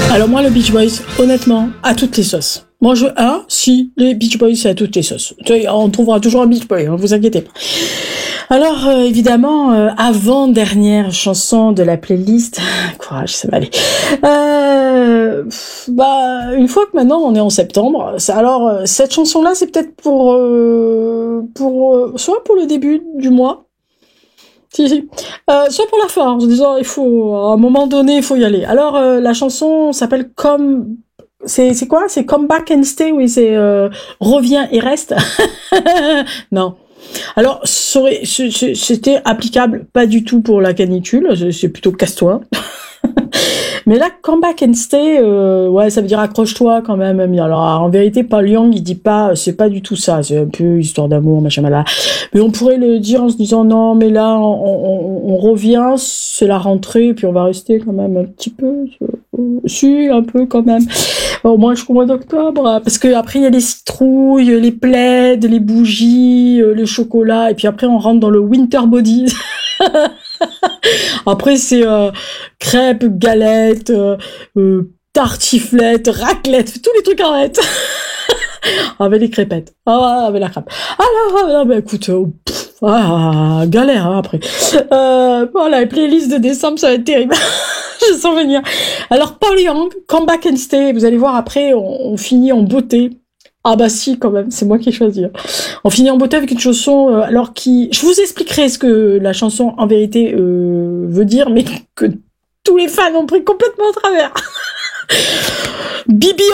Alors moi, le Beach Boys, honnêtement, à toutes les sauces. Moi, si, les Beach Boys, c'est à toutes les sauces. On trouvera toujours un Beach Boy, hein, vous inquiétez pas. Alors, évidemment, avant-dernière chanson de la playlist, courage, ça va aller. Une fois que maintenant on est en septembre, cette chanson-là, c'est peut-être pour soit pour le début du mois, soit pour la fin, en se disant, à un moment donné, il faut y aller. Alors, la chanson s'appelle c'est quoi? C'est Come Back and Stay, oui, c'est reviens et reste. Non. Alors, c'était applicable pas du tout pour la canicule, c'est plutôt casse-toi. Mais là, Come Back and Stay, ça veut dire accroche-toi quand même. Alors, en vérité, Paul Young, il dit pas, c'est pas du tout ça. C'est un peu histoire d'amour, machin, là. Mais on pourrait le dire en se disant, non, mais là, on revient, c'est la rentrée, puis on va rester quand même un petit peu, un peu quand même. Au moins jusqu'au mois d'octobre. Parce que après, il y a les citrouilles, les plaids, les bougies, le chocolat, et puis après, on rentre dans le winter body. Après, c'est crêpes, galettes, tartiflettes, raclette, tous les trucs arrêtent. Avec les crêpettes. Avec la crêpe. Écoute, galère hein, après. La playlist de décembre, ça va être terrible. Je sens venir. Alors, Paul Young, Come Back and Stay. Vous allez voir, après, on finit en beauté. Ah bah si, quand même, c'est moi qui ai choisi. On finit en beauté avec une chanson, je vous expliquerai ce que la chanson en vérité veut dire, mais que tous les fans ont pris complètement au travers. Bibi